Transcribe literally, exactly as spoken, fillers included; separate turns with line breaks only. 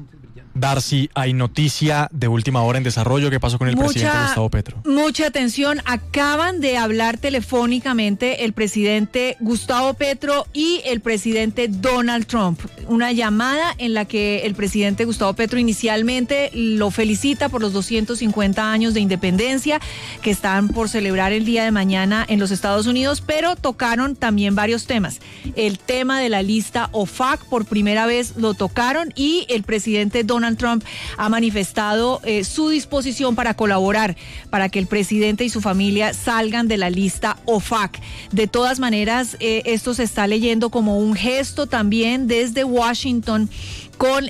Darcy, hay noticia de última hora en desarrollo. ¿Qué pasó con el
mucha,
presidente Gustavo Petro?
Mucha atención. Acaban de hablar telefónicamente el presidente Gustavo Petro y el presidente Donald Trump. Una llamada en la que el presidente Gustavo Petro inicialmente lo felicita por los doscientos cincuenta años de independencia que están por celebrar el día de mañana en los Estados Unidos, pero tocaron también varios temas. El tema de la lista O F A C, por primera vez lo tocaron, y el presidente Donald Trump ha manifestado eh, su disposición para colaborar para que el presidente y su familia salgan de la lista O F A C. De todas maneras, eh, esto se está leyendo como un gesto también desde Washington con